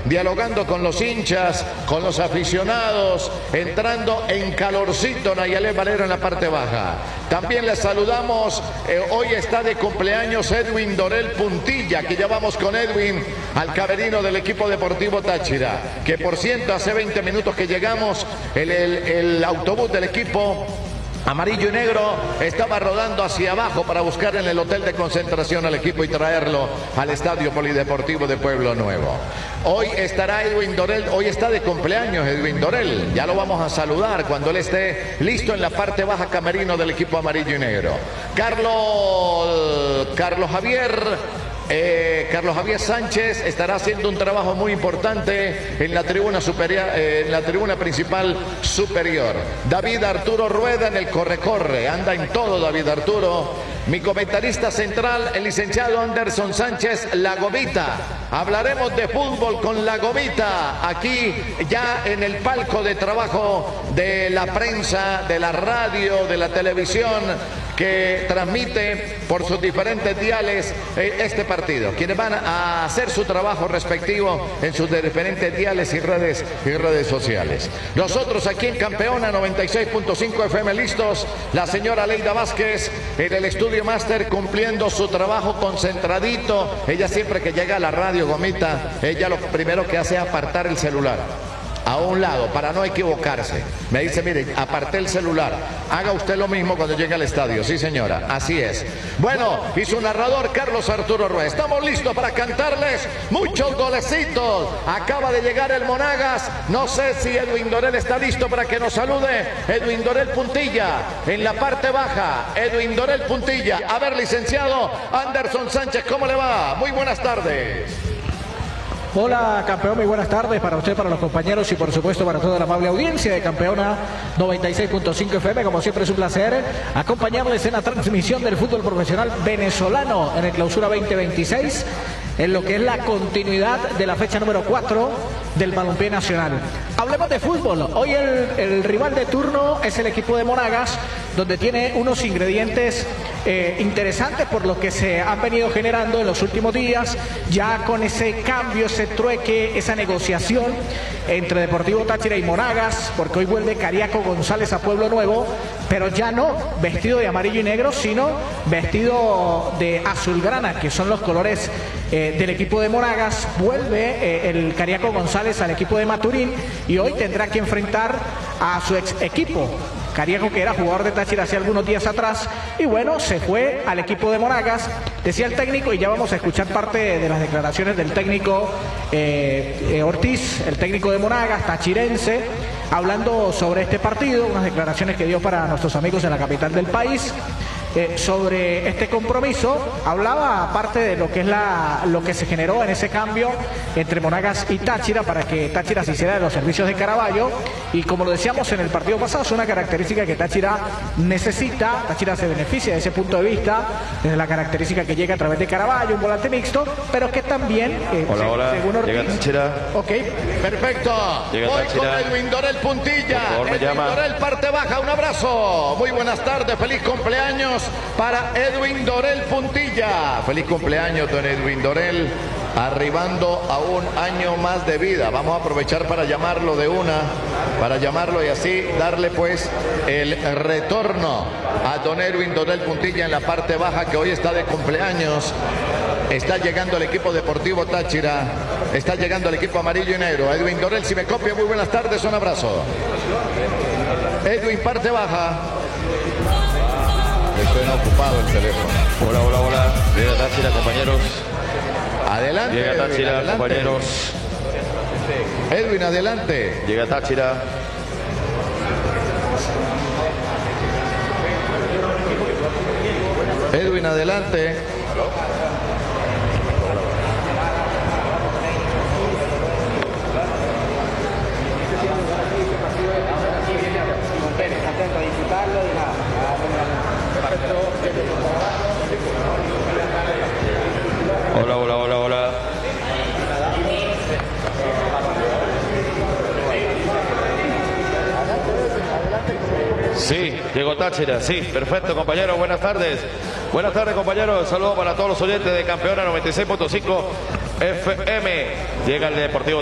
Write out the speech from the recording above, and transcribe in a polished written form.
dialogando con los hinchas, con los aficionados, entrando en calorcito Nayalé Valero en la parte baja. También les saludamos, hoy está de cumpleaños Edwin Dorel Puntilla, que ya vamos con Edwin al camerino del equipo deportivo Táchira, que por cierto hace 20 minutos que llegamos, el autobús del equipo amarillo y negro estaba rodando hacia abajo para buscar en el hotel de concentración al equipo y traerlo al Estadio Polideportivo de Pueblo Nuevo. Hoy estará Edwin Dorel, hoy está de cumpleaños Edwin Dorel, ya lo vamos a saludar cuando él esté listo en la parte baja camerino del equipo amarillo y negro. Carlos Javier Sánchez estará haciendo un trabajo muy importante en la tribuna superior, en la tribuna principal superior. David Arturo Rueda en el corre-corre, anda en todo David Arturo. Mi comentarista central, el licenciado Anderson Sánchez, La Gomita. Hablaremos de fútbol con La Gomita, aquí ya en el palco de trabajo de la prensa, de la radio, de la televisión, que transmite por sus diferentes diales este partido, quienes van a hacer su trabajo respectivo en sus diferentes diales y redes sociales. Nosotros aquí en Campeona 96.5 FM listos, la señora Leida Vázquez en el estudio máster cumpliendo su trabajo concentradito. Ella siempre que llega a la radio, Gomita, ella lo primero que hace es apartar el celular a un lado para no equivocarse. Me dice, mire, aparté el celular, haga usted lo mismo cuando llegue al estadio. Sí, señora, así es. Bueno, y su narrador Carlos Arturo Rueda. Estamos listos para cantarles muchos golecitos. Acaba de llegar el Monagas, no sé si Edwin Dorel está listo para que nos salude. Edwin Dorel Puntilla en la parte baja, Edwin Dorel Puntilla. A ver, licenciado Anderson Sánchez, ¿cómo le va? Muy buenas tardes. Hola, campeón, muy buenas tardes para usted, para los compañeros y por supuesto para toda la amable audiencia de Campeona 96.5 FM. Como siempre es un placer acompañarles en la transmisión del fútbol profesional venezolano en el Clausura 2026, en lo que es la continuidad de la fecha número 4 del balompié nacional. Hablemos de fútbol. Hoy el rival de turno es el equipo de Monagas, donde tiene unos ingredientes interesantes por lo que se han venido generando en los últimos días, ya con ese cambio, ese trueque, esa negociación entre Deportivo Táchira y Monagas, porque hoy vuelve Cariaco González a Pueblo Nuevo, pero ya no vestido de amarillo y negro, sino vestido de azulgrana, que son los colores del equipo de Monagas. Vuelve el Cariaco González al equipo de Maturín y hoy tendrá que enfrentar a su ex equipo, Cariaco, que era jugador de Táchira hace algunos días atrás, y bueno, se fue al equipo de Monagas, decía el técnico, y ya vamos a escuchar parte de las declaraciones del técnico Ortiz, el técnico de Monagas, tachirense, hablando sobre este partido, unas declaraciones que dio para nuestros amigos en la capital del país. Sobre este compromiso, hablaba aparte de lo que es lo que se generó en ese cambio entre Monagas y Táchira para que Táchira se hiciera de los servicios de Caraballo, y como lo decíamos en el partido pasado, es una característica que Táchira necesita. Táchira se beneficia de ese punto de vista, desde la característica que llega a través de Caraballo, un volante mixto, pero que también según Ortiz, llega Táchira. Ok, perfecto. Llega Voy Táchira. con Edwin Dorel Puntilla. Edwin Dorel, parte baja, un abrazo. Muy buenas tardes, feliz cumpleaños para Edwin Dorel Puntilla. Feliz cumpleaños, don Edwin Dorel, arribando a un año más de vida. Vamos a aprovechar para llamarlo y así darle pues el retorno a don Edwin Dorel Puntilla en la parte baja, que hoy está de cumpleaños. Está llegando el equipo deportivo Táchira, está llegando el equipo amarillo y negro. Edwin Dorel, si me copia, muy buenas tardes, un abrazo. Edwin, parte baja. Le suena ocupado el teléfono. Hola. Llega Táchira, compañeros. Adelante. Llega Táchira, Edwin, compañeros. Edwin, adelante. Llega Táchira. Edwin, adelante. Hola. Sí, llegó Táchira, sí, perfecto, compañeros, buenas tardes. Buenas tardes, compañeros, saludos para todos los oyentes de Campeona 96.5 FM. Llega el Deportivo